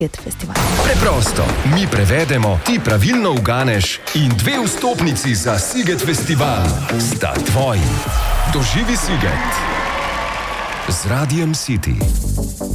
Festival. Preprosto, mi prevedemo, ti pravilno uganeš in 2 vstopnici za Sziget Festival sta tvoji. Doživi Sziget z Radiem City.